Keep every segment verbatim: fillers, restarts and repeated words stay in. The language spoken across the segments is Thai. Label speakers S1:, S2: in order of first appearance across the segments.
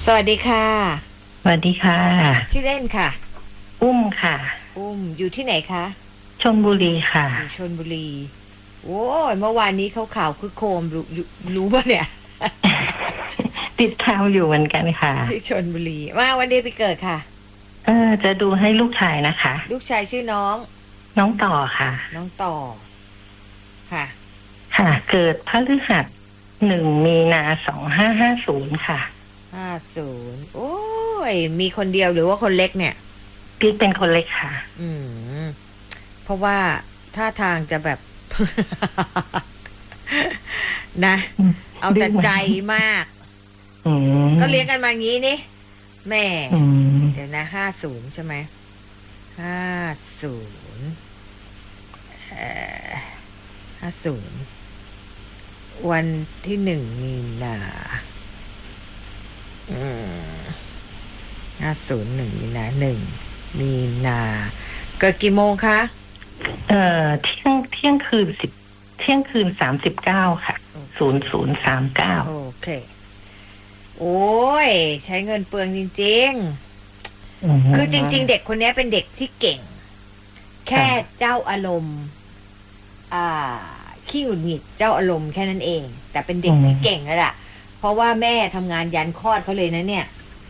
S1: สวัสดีค่ะ
S2: สวัสดีค่ะ
S1: ชื่อเล่นค่ะ
S2: อุ้มค่ะ
S1: อุ้มอยู่ที่ไหนคะ
S2: ชลบุรีค่ะ
S1: อยู่ชลบุรีโอ้ยเมื่อวานนี้เขาข่าวคือโคมรู้รู้รู้ป่ะเนี่ย
S2: ติดตามอยู่เหมือนกันค่ะ
S1: ที่ชลบุรีมาวันเดียวไปเกิดค่ะ
S2: เออจะดูให้ลูกชายนะคะ
S1: ลูกชายชื่อน้อง
S2: น้องต่อค่ะ
S1: น้องต่อค่ะ
S2: ค่ะเกิดพฤหัสหนึ่งมีนาสองห้าห้าศูนย์ค่ะ
S1: ห้าศูนย์โอ้ยมีคนเดียวหรือว่าคนเล็กเนี่ย
S2: พี่เป็นคนเล็กค่ะ
S1: อืมเพราะว่าท่าทางจะแบบ นะเอาแต่ใจมากก็เลี้ยงกันมางี้นี่แม่เดี๋ยวนะห้าศูนย์ใช่ไหมห้าศูนย์เอ่อห้าศูนย์วันที่หนึ่งมีนาอืมห้าศูนย์หนึ่งมีนาหนึ่งมีนาเกิดกี่โมงคะ
S2: เอ่อเที่ยงเที่ยงคืนสิบเที่ยงคืนสามสิบเก้าค่ะศูนย์ศูนย์สามเก้า
S1: โอเคโอ้ยใช้เงินเปลืองจริงๆคือจริงๆเด็กคนนี้เป็นเด็กที่เก่งแค่เจ้าอารมณ์อ่าขี้หงุดหงิดเจ้าอารมณ์แค่นั้นเองแต่เป็นเด็กที่เก่งแล้วล่ะเพราะว่าแม่ทำงานยันคลอดเขาเลยนะเนี่ย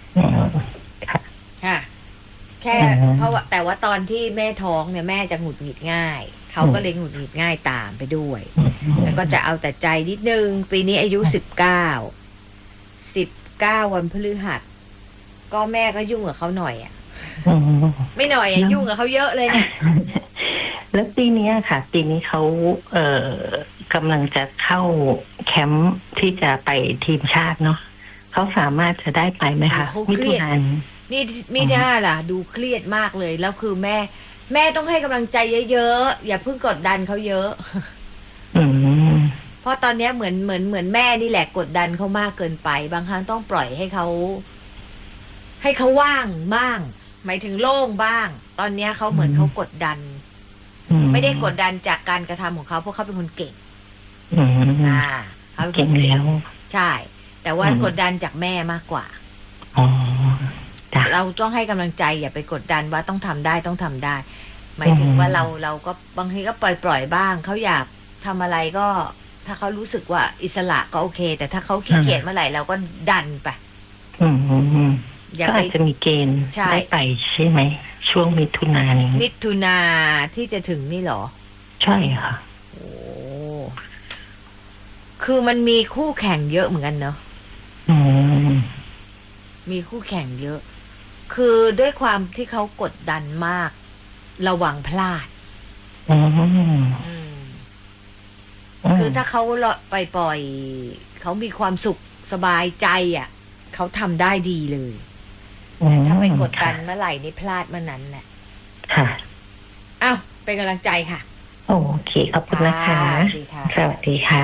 S1: ค่ะแค่เพราะว่าแต่ว่าตอนที่แม่ท้องเนี่ยแม่จะหงุดหงิดง่ายเขาก็เลยหงุดหงิดง่ายตามไปด้วยแล้วก็จะเอาแต่ใจนิดนึงปีนี้อายุสิบเก้าสิบเก้าวันพฤหัสก็แม่ก็ยุ่งกับเขาหน่อยอ่ะไม่หน่อยอ่ะยุ่งกับเขาเยอะเลยเนี่ย
S2: แล้วปีนี้ค่ะปีนี้เขาเอ่อกำลังจะเข้าแคมป์ที่จะไปทีมชาติเนาะเขาสามารถจะได้ไปไหมคะมิถุนายน
S1: นี่ไม่ได้ล่ะดูเครียดมากเลยแล้วคือแม่แม่ต้องให้กำลังใจเยอะๆอย่าเพิ่งกดดันเขาเยอะเพราะตอนนี้เหมือนเหมือนเหมือนแม่นี่แหละกดดันเขามากเกินไปบางครั้งต้องปล่อยให้เขาให้เขาว่างบ้างหมายถึงโล่งบ้างตอนนี้เขาเหมือนเขากดดันไม่ได้กดดันจากการกระทำของเขาเพราะเขาเป็นคนเก่งอ่าเขา
S2: เก่งแล้ว
S1: ใช่แต่ว่ากดดันจากแม่มากกว่าเราต้องให้กำลังใจอย่าไปกดดันว่าต้องทำได้ต้องทำได้หมายถึงว่าเราเราก็บางทีก็ปล่อยปล่อยบ้างเขาอยากทำอะไรก็ถ้าเขารู้สึกว่าอิสระก็โอเคแต่ถ้าเขาขี้เกียจเมื่อไหร่เราก็ดันไป
S2: อย่าไปจะมีเกณฑ์ได้ไปใช่ไหมช่วงมิถุนายน
S1: มิถุนาที่จะถึงนี่หรอ
S2: ใช่ค่ะ
S1: โอ้คือมันมีคู่แข่งเยอะเหมือนกันเนาะมีคู่แข่งเยอะคือด้วยความที่เขากดดันมากระวังพลาดคือถ้าเขาไปปล่อยเขามีความสุขสบายใจอ่ะเขาทำได้ดีเลยแต่ถ้าไปกดดันเมื่อไหร่นี่พลาดเมื่อนั้นแหละค่ะอ้าวเป็นกำลังใจค่ะ
S2: โอเคขอบคุณนะคะสวัสดีค่ะ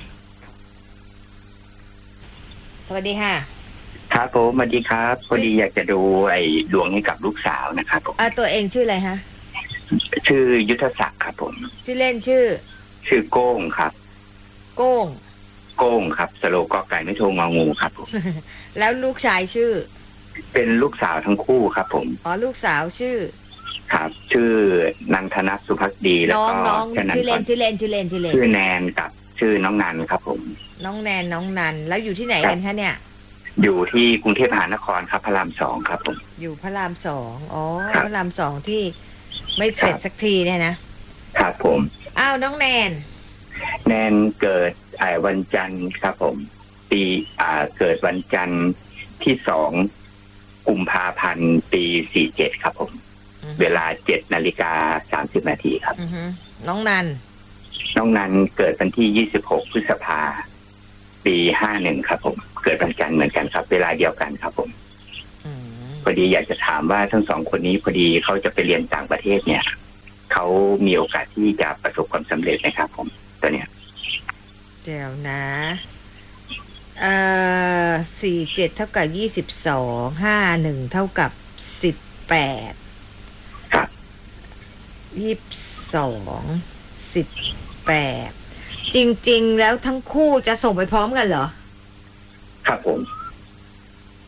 S1: สวัสดีค่ะ
S3: ครับผมสวัสดีครับพอดีอยากจะดูไอ้ดวงให้กับลูกสาวนะครับผม
S1: อ่าตัวเองชื่ออะไรฮะ
S3: ชื่อยุทธศักดิ์ครับผม
S1: ชื่อเล่นชื่อ
S3: ชื่อโก้งครับ
S1: โก้ง
S3: โก้งครับสโลกอไก่ไม่โทงงองูครับผม
S1: แล้วลูกชายชื่อ
S3: เป็นลูกสาวทั้งคู่ครับผม
S1: อ๋อลูกสาวชื่อ
S3: ครับชื่อนันทนัสสุภักดีแล้วก็
S1: น้องชื่อเล่นชื่อเล่นชื่อเล่นชื่อเล่น
S3: ชื่อแนนกับชื่อน้องนันครับผม
S1: น้องแนนน้องนันแล้วอยู่ที่ไหนกันคะเนี่ย
S3: อยู่ที่กรุงเทพมหานครครับพระรามสองครับผม
S1: อยู่พระรามสองอ๋อพระรามสองที่ไม่เสร็จสักทีเนี่ยนะครับ
S3: ผม
S1: อ้าวน้องแนน
S3: แนนเกิดวันจันทร์ครับผมปีอ่าเกิดวันจันทร์ที่สองกุมภาพันธ์ปีสี่เจ็ดครับผมเวลาเจ็ดนาฬิกาสามสิบนาทีครับ
S1: น้องนัน
S3: น้องนันเกิดวันที่ยี่สิบหกพฤษภาปีห้าหนึ่งครับผมเกิดวันจันทร์เหมือนกันครับเวลาเดียวกันครับผมพอดีอยากจะถามว่าทั้งสองคนนี้พอดีเขาจะไปเรียนต่างประเทศเนี่ยเขามีโอกาสที่จะประสบความสำเร็จไหมครับผมตัวเนี้ย
S1: เดี๋ยวนะเอ่อสี่เจ็ดเท่ากับยี่สิบสองห้าหนึ่งเท่ากับสิบแปด
S3: ครับ
S1: ยี่สิบสองสิบแปดจริงๆแล้วทั้งคู่จะส่งไปพร้อมกันเหรอ
S3: ครับผม
S1: อืม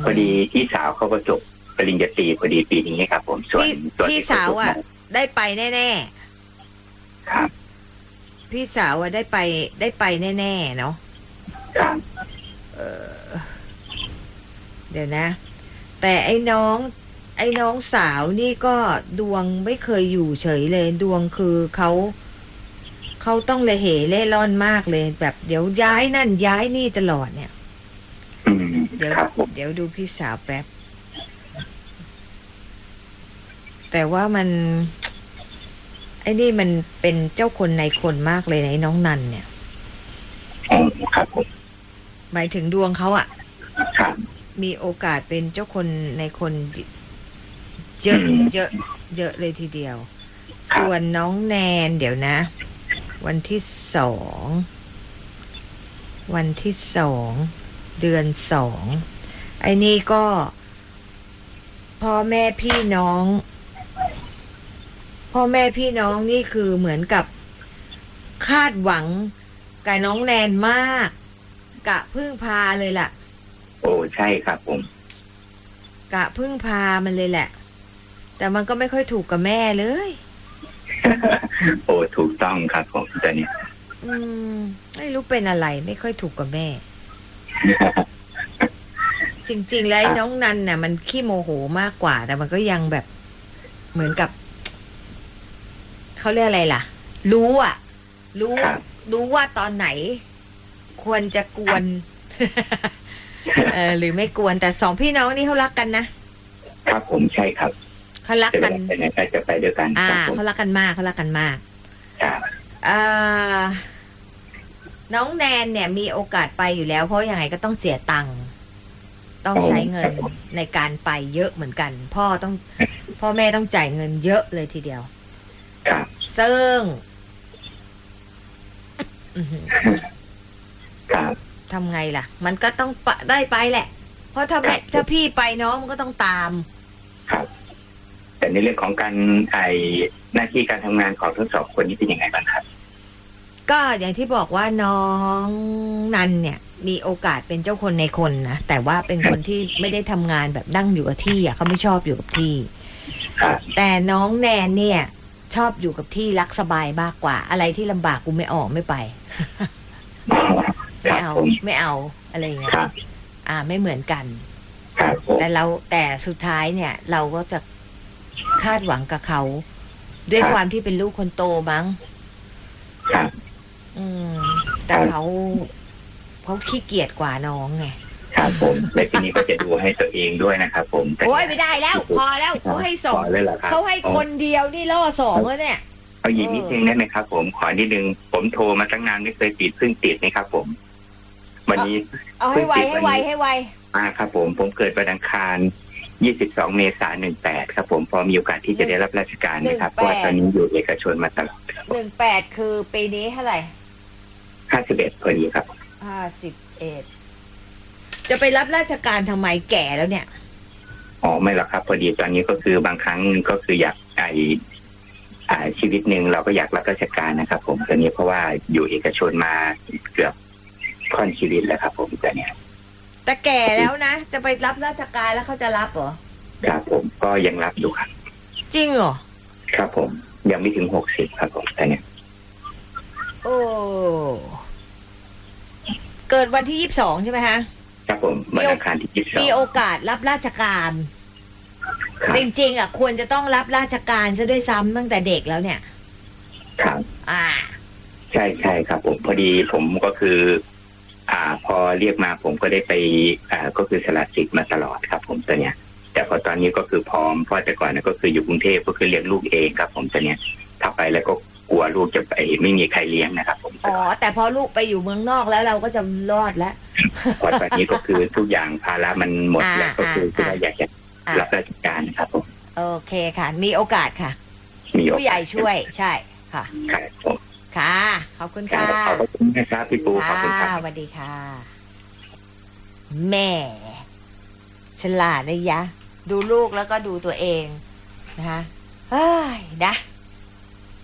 S3: พอดีพี่สาวเขาก็จบปริญญาตรีพอดีปีนี้ครับผมส่วน
S1: พี่
S3: ส่วน
S1: พี่สาวอ่ะ ได้ไปแน่
S3: ครับ
S1: ๆพี่สาวอ่ะได้ไปได้ไปแน่ๆเนาะ
S3: ครับ
S1: เออเดี๋ยวนะ แต่ไอ้น้อง ไอ้น้องสาวนี่ก็ดวงไม่เคยอยู่เฉยเลย ดวงคือเขาเขาต้องละเหเล่ร่อนมากเลย แบบเดี๋ยวย้ายนั่นย้ายนี่ตลอดเนี่ย
S3: อืม
S1: เดี๋ยว
S3: ครับผม
S1: เดี๋ยวดูพี่สาวแป๊บ แต่ว่ามันไอ้นี่มันเป็นเจ้าคนในคนมากเลยนะไอ้น้องนันเนี่ย
S3: อ๋อครับผม
S1: หมายถึงดวงเขาอะ
S3: ครับ
S1: มีโอกาสเป็นเจ้าคนในคนเยอะ
S3: อืม
S1: เยอะเยอะเลยทีเดียว
S3: ครับ
S1: ส่วนน้องแนนเดี๋ยวนะ วันที่สองวันที่สองเดือนสองไอ้นี่ก็พ่อแม่พี่น้อง พ่อแม่พี่น้องนี่คือเหมือนกับคาดหวังกับน้องแนนมากกะพึ่งพาเลยล่ะ
S3: โอ้ใช่ครับผม
S1: กะพึ่งพามันเลยแหละ แต่มันก็ไม่ค่อยถูกกับแม่เลย
S3: โอ้ถูกต้องครับผมตอนนี้
S1: อืมไม่รู้เป็นอะไร ไม่ค่อยถูกกับแม่ จริงๆแล้วไอ้น้องนันน่ะ มันขี้โมโหมากกว่า แต่มันก็ยังแบบเหมือนกับเขาเรียกอะไรล่ะ รู้อ่ะ รู้
S3: ครับ
S1: รู้ว่าตอนไหน ควรจะกวน เออหรือไม่กวนแต่สองพี่น้องนี่เขารักกันนะครับ
S3: ผมใช่ครับ
S1: เขารัก
S3: จะ
S1: กัน
S3: ไปไหนก็จะไปด้วยกัน
S1: อ่า
S3: ครับผม
S1: เขารักกันมากเขารักกันมาก
S3: ครับ
S1: อ่าน้องแนนเนี่ยมีโอกาสไปอยู่แล้ว เพราะยังไงก็ต้องเสียตังค์ต้องใช้เงินในการไปเยอะเหมือนกัน พ่อต้อง พ่อแม่ต้องจ่ายเงินเยอะเลยทีเดียว
S3: ครับ
S1: ซึ่งอื้อหือ
S3: ครับ
S1: ทำไงล่ะ มันก็ต้องปะได้ไปแหละ เพราะถ้าแม่ถ้าพี่ไปน้องมันก็ต้องตาม
S3: ครับ แต่ในเรื่องของการไอหน้าที่การทำงานของทั้งสองคนนี้เป็นยังไงบ้างครับ
S1: ก็อย่างที่บอกว่าน้องนันเนี่ย มีโอกาสเป็นเจ้าคนในคนนะแต่ว่าเป็นคนที่ไม่ได้ทำงานแบบนั่งอยู่กับที่อ่ะเขาไม่ชอบอยู่กับที่
S3: ครับ
S1: แต่น้องแนนเนี่ย ชอบอยู่กับที่รักสบายมากกว่า อะไรที่ลำบากกูไม่ออกไม่ไป
S3: ค
S1: ไม่
S3: รับ
S1: เอา
S3: ผม
S1: ไม่เอาอะไรอย่างเงี้ย
S3: ครับ
S1: อ่า ไม่เหมือนกัน
S3: ครับผม
S1: แต่เราแต่สุดท้ายเนี่ย เราก็จะคาดหวังกับเขา ด้วยความที่เป็นลูกคนโตมั้ง
S3: ครับ
S1: อืม แต่เขาเขาขี้เกียจกว่าน้องไง
S3: ครับผมและทีนี้ก็จะดูให้ตัวเองด้วยนะครับผมแต่
S1: โอ้ยไม่ได้แล้ว พอแล้วเขาให้สอง
S3: ขอเลยเหรอครับ
S1: เขาให้คนเดียวนี่ล่อสองแล้วเนี่ย
S3: เอาอีกนิดนึงได้ไหมครับ ผมขอนิดนึงผมโทรมาตั้งนานไม่เคยติดซึ่งติดนะครับผม วันนี้
S1: เอาให้ไวให้ไวให้ไว
S3: อ่าครับผมผมเกิดวันอังคาร ยี่สิบสอง เมษายน หนึ่งแปด ครับผมพอมีโอกาสที่จะได้รับราชการนะครับเพราะว่าตอนนี้อยู่เอกชนมาตลอดครับ
S1: หนึ่งแปดคือปีนี้เท่าไหร่
S3: ห้าสิบเอ็ดพอดีครับ
S1: ห้าสิบเอ็ดจะไปรับราชการทำไมแก่แล้วเนี่ย
S3: อ๋อไม่หรอกครับ พอดีตอนนี้ก็คือบางครั้งก็คืออยากไออ่าชีวิตหนึ่งเราก็อยากรับราชการนะครับ ผมตอนนี้เพราะว่าอยู่เอกชนมาเกือบค่อนชีวิตแล้วครับ ผมตอนนี้
S1: แต่แก่แล้วนะ จะไปรับราชการแล้วเขาจะรับเหรอ
S3: ครับผมก็ยังรับอยู่ครับ
S1: จริงเหรอ
S3: ครับผมยังไม่ถึงหกสิบครับผมตอนนี้
S1: โอ้เกิดวันที่ยี่สิบสองใช่ไหมฮะ
S3: ครับผมวันอังคารที่ยี่สิบสอง
S1: มีโอกาสรับราชการ
S3: ครับ
S1: จริงๆอ่ะควรจะต้องรับราชการซะด้วยซ้ำตั้งแต่เด็กแล้วเนี่ย
S3: ครับ
S1: อ่า
S3: ใช่ใช่ครับ ผมพอดีผมก็คือ อ่า พอเรียกมาผมก็ได้ไป อ่าก็คือสละสิทธิ์มาตลอดครับ ผมตอนเนี้ย แต่พอตอนนี้ก็คือพร้อมเพราะแต่ก่อนนะก็คืออยู่กรุงเทพก็คือเลี้ยงลูกเองครับ ผมตอนเนี้ยถ้าไปแล้วก็กลัวลูกจะไปไม่มีใครเลี้ยงนะครับ ผม
S1: อ๋อ แต่พอลูกไปอยู่เมืองนอกแล้วเราก็จะรอดแล้ว
S3: เพราะตอนนี้ก็คือทุกอย่างภาระมันหมด
S1: อ่า
S3: แล้วก็คือ
S1: อ่า
S3: เราอยากจะ
S1: อ่า
S3: รับราชการนะครับผม
S1: โอเคค่ะ มีโอกาสค่ะ
S3: มีโอกาส
S1: ผู้ใหญ่ช่วย ใช่ค่ะ
S3: ครับผม
S1: ค่ะ ขอบคุณ
S3: ครั
S1: ค่ะ
S3: บขอบคุณนะครับพี่ปูขอบคุณครับ
S1: สวัสดีค่ะ แม่ ฉลาดนะยะ ดูลูกแล้วก็ดูตัวเองนะคะเฮ้ยนะ